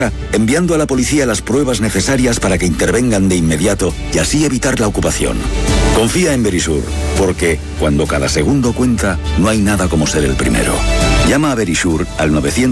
enviando a la policía las pruebas necesarias para que intervengan de inmediato y así evitar la ocupación. Confía en Verisur, porque cuando cada segundo cuenta, no hay nada como ser el primero. Llama a Verisur al 900